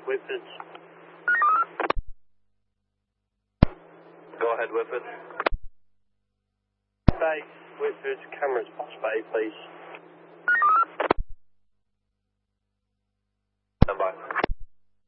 Whitford. Go ahead, Whitford. Bay, Whitford, cameras, Potts Bay, please.